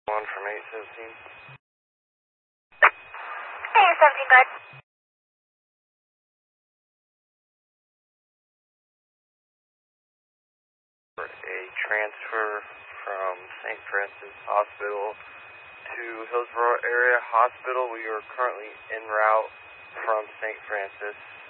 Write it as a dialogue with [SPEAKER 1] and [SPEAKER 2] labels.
[SPEAKER 1] One from 817.
[SPEAKER 2] Hey, 17 guard.
[SPEAKER 1] For a transfer from St. Francis Hospital to Hillsborough Area Hospital. We are currently en route from St. Francis.